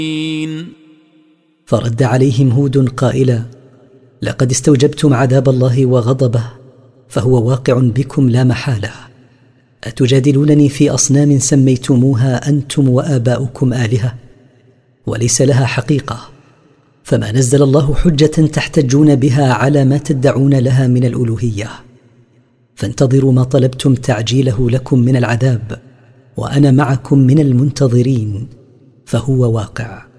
فرد عليهم هود قائلا: لقد استوجبتم عذاب الله وغضبه، فهو واقع بكم لا محالة. أتجادلونني في أصنام سميتموها أنتم وآباؤكم آلهة وليس لها حقيقة، فما نزل الله حجة تحتجون بها على ما تدعون لها من الألوهية. فانتظروا ما طلبتم تعجيله لكم من العذاب، وأنا معكم من المنتظرين، فهو واقع.